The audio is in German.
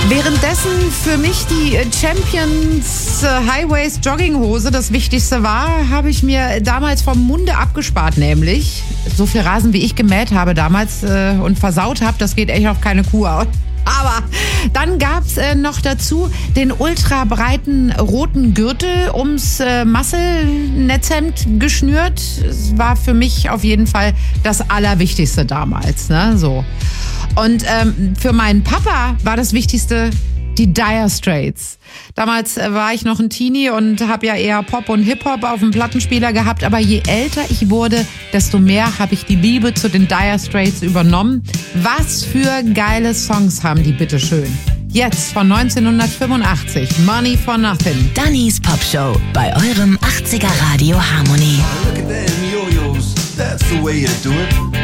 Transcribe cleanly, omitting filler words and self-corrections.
Währenddessen für mich die Champions Highways Jogginghose das Wichtigste war, habe ich mir damals vom Munde abgespart, nämlich so viel Rasen, wie ich gemäht habe damals und versaut habe, das geht echt auf keine Kuh aus. Aber dann gab's noch dazu den ultrabreiten roten Gürtel ums Muscle-Netzhemd geschnürt. Es war für mich auf jeden Fall das Allerwichtigste damals, ne? So. Und für meinen Papa war das Wichtigste die Dire Straits. Damals war ich noch ein Teenie und habe ja eher Pop und Hip-Hop auf dem Plattenspieler gehabt. Aber je älter ich wurde, desto mehr habe ich die Liebe zu den Dire Straits übernommen. Was für geile Songs haben die, bitteschön. Jetzt von 1985, Money for Nothing. Dannys Popshow bei eurem 80er Radio Harmony. Look at them yo-yos, that's the way you do it.